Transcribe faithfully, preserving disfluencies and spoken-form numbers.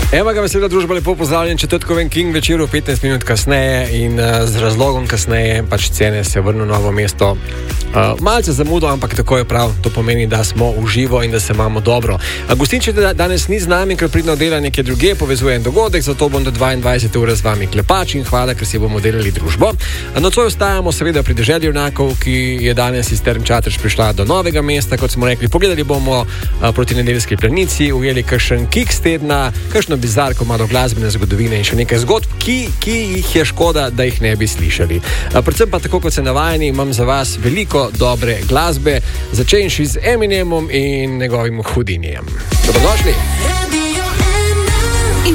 Evo ga, vesela družba, lepo pozdravljen, četrtkoven King večeru, petnajst minut kasneje in uh, z razlogom kasneje, pač cene se vrnu v Novo mesto. Uh, malce zamudo, ampak tako je prav, to pomeni, da smo v živo in da se imamo dobro. Uh, Gostinče danes ni z nami, ker pridno dela nekje druge, povezuje en dogodek, zato bom do dvaindvajsete ure z vami klepač in hvala, ker si bomo delali družbo. Uh, Nocoj ostajamo seveda pri deželi junakov, ki je danes iz Term Čatež prišla do Novega mesta, kot smo rekli, pogledali bomo uh, proti nedeljski planici, ujeli kakšen kiks tedna, kakšno bizarko malo glasbene zgodovine in še nekaj zgodb, ki, ki jih je škoda, da jih ne bi slišali. A predvsem pa tako, kot se navajeni, imam za vas veliko dobre glasbe, začenši z Eminemom in njegovim Houdinijem. Dobrodošli!